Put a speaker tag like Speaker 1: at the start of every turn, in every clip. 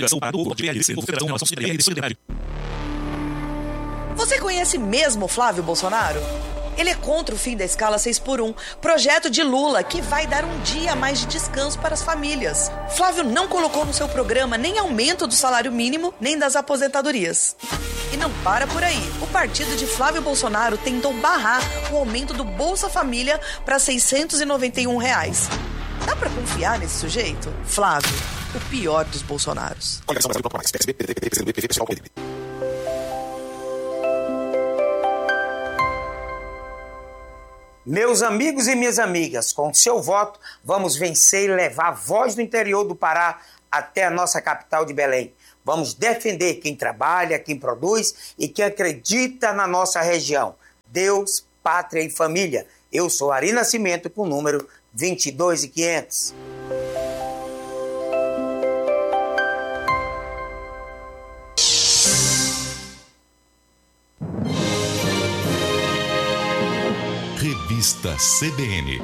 Speaker 1: Você conhece mesmo Flávio Bolsonaro? Ele é contra o fim da escala 6x1, projeto de Lula que vai dar um dia a mais de descanso para as famílias. Flávio não colocou no seu programa nem aumento do salário mínimo, nem das aposentadorias. E não para por aí. O partido de Flávio Bolsonaro tentou barrar o aumento do Bolsa Família para R$ 691. Dá pra confiar nesse sujeito? Flávio, o pior dos Bolsonaros.
Speaker 2: Meus amigos e minhas amigas, com seu voto, vamos vencer e levar a voz do interior do Pará até a nossa capital de Belém. Vamos defender quem trabalha, quem produz e quem acredita na nossa região. Deus, pátria e família. Eu sou Ari Nascimento com o número 22.500.
Speaker 3: Revista CBN.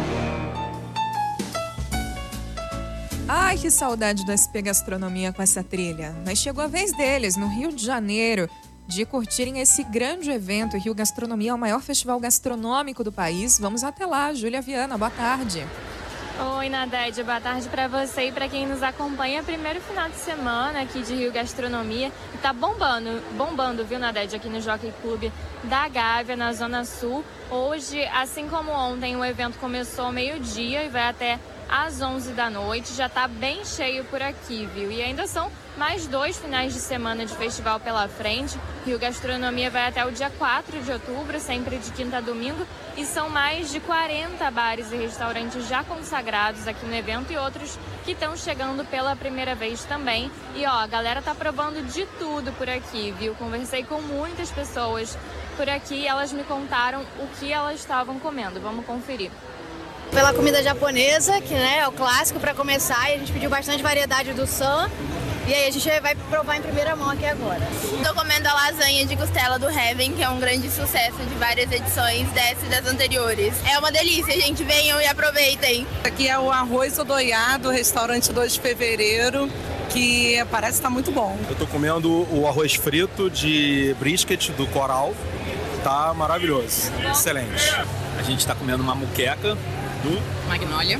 Speaker 4: Ai, que saudade do SP Gastronomia com essa trilha. Mas chegou a vez deles, no Rio de Janeiro, de curtirem esse grande evento. Rio Gastronomia é o maior festival gastronômico do país. Vamos até lá. Júlia Viana, boa tarde.
Speaker 5: Oi, Nadege, boa tarde para você e para quem nos acompanha. Primeiro final de semana aqui de Rio Gastronomia. E tá bombando, viu, Nadege, aqui no Jockey Club da Gávea, na Zona Sul. Hoje, assim como ontem, o evento começou ao meio-dia e vai até às 11 da noite. Já tá bem cheio por aqui, viu? E ainda são mais 2 finais de semana de festival pela frente. Rio Gastronomia vai até o dia 4 de outubro, sempre de quinta a domingo. E são mais de 40 bares e restaurantes já consagrados aqui no evento e outros que estão chegando pela primeira vez também. E ó, a galera tá provando de tudo por aqui, viu? Conversei com muitas pessoas por aqui e elas me contaram o que elas estavam comendo. Vamos conferir.
Speaker 6: Pela comida japonesa, que né, é o clássico para começar, e a gente pediu bastante variedade do Sam. E aí a gente vai provar em primeira mão aqui agora.
Speaker 7: Estou comendo a lasanha de costela do Heaven, que é um grande sucesso de várias edições dessa e das anteriores. É uma delícia, gente. Venham e aproveitem.
Speaker 8: Aqui é o arroz odoiado, restaurante 2 de fevereiro, que parece estar muito bom.
Speaker 9: Eu estou comendo o arroz frito de brisket do Coral. Tá maravilhoso. Excelente.
Speaker 10: A gente está comendo uma muqueca do
Speaker 11: Magnolia.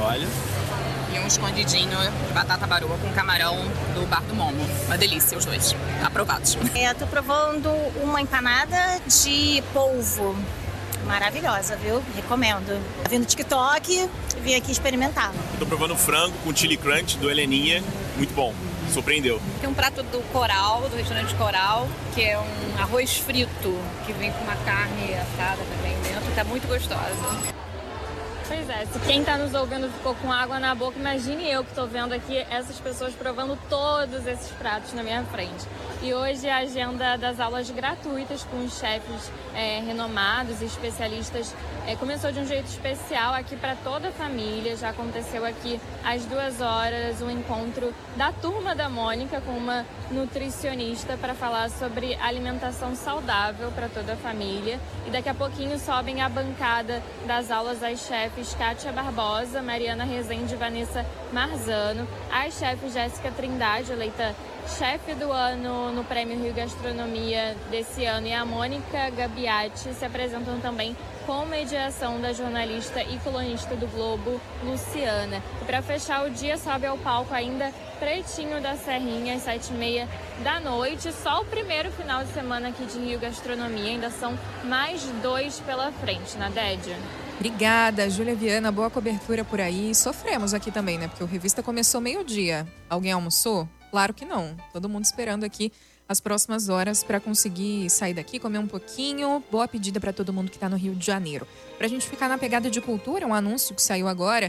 Speaker 11: E um escondidinho de batata baroa com camarão do Bar do Momo. Uma delícia, os dois. Aprovados.
Speaker 12: Tô provando uma empanada de polvo. Maravilhosa, viu? Recomendo. Vi no TikTok e vim aqui experimentar.
Speaker 10: Tô provando frango com chili crunch do Heleninha. Muito bom. Surpreendeu.
Speaker 11: Tem um prato do Coral, do restaurante Coral, que é um arroz frito, que vem com uma carne assada também dentro. Tá muito gostosa.
Speaker 5: Pois é, se quem está nos ouvindo ficou com água na boca, imagine eu que estou vendo aqui essas pessoas provando todos esses pratos na minha frente. E hoje a agenda das aulas gratuitas com os chefes renomados e especialistas começou de um jeito especial aqui para toda a família. Já aconteceu aqui às 2h o encontro da Turma da Mônica com uma nutricionista para falar sobre alimentação saudável para toda a família. E daqui a pouquinho sobem a bancada das aulas as chefes Kátia Barbosa, Mariana Rezende e Vanessa Marzano, a chefe Jéssica Trindade, eleita chefe do ano no Prêmio Rio Gastronomia desse ano, e a Mônica Gabiati se apresentam também com mediação da jornalista e colunista do Globo, Luciana. E para fechar o dia, sobe ao palco ainda Pretinho da Serrinha, às 7h30 da noite. Só o primeiro final de semana aqui de Rio Gastronomia, ainda são mais 2 pela frente, Nadege.
Speaker 4: Obrigada, Júlia Viana, boa cobertura por aí. Sofremos aqui também, né? Porque o Revista começou meio-dia. Alguém almoçou? Claro que não. Todo mundo esperando aqui as próximas horas para conseguir sair daqui, comer um pouquinho. Boa pedida para todo mundo que está no Rio de Janeiro. Para a gente ficar na pegada de cultura, um anúncio que saiu agora,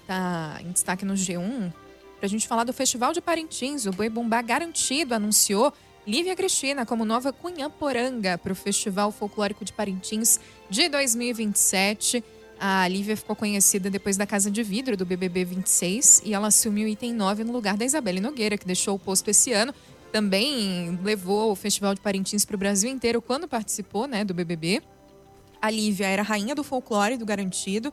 Speaker 4: tá em destaque no G1, para a gente falar do Festival de Parintins. O Boi Bumbá Garantido anunciou Lívia Cristina como nova Cunhaporanga para o Festival Folclórico de Parintins de 2027. A Lívia ficou conhecida depois da Casa de Vidro do BBB 26 e ela assumiu o item 9 no lugar da Isabelle Nogueira, que deixou o posto esse ano. Também levou o Festival de Parintins para o Brasil inteiro quando participou, né, do BBB. A Lívia era rainha do folclore do Garantido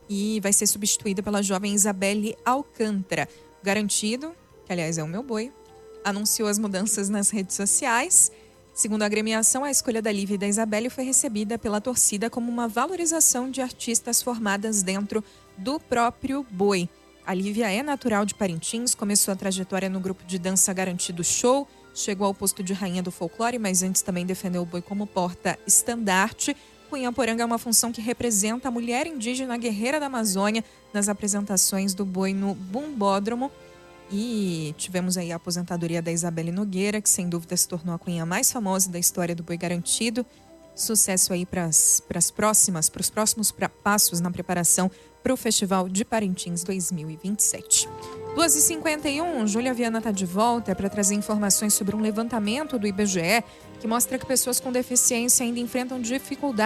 Speaker 4: e vai ser substituída pela jovem Isabelle Alcântara. O Garantido, que aliás é o meu boi, anunciou as mudanças nas redes sociais. Segundo a agremiação, a escolha da Lívia e da Isabelle foi recebida pela torcida como uma valorização de artistas formadas dentro do próprio boi. A Lívia é natural de Parintins, começou a trajetória no grupo de dança Garantido Show, chegou ao posto de rainha do folclore, mas antes também defendeu o boi como porta-estandarte. Cunhaporanga é uma função que representa a mulher indígena guerreira da Amazônia nas apresentações do boi no Bumbódromo. E tivemos aí a aposentadoria da Isabelle Nogueira, que sem dúvida se tornou a cunha mais famosa da história do boi garantido. Sucesso aí para os próximos passos na preparação para o Festival de Parintins 2027. 2h51, Júlia Viana está de volta para trazer informações sobre um levantamento do IBGE que mostra que pessoas com deficiência ainda enfrentam dificuldades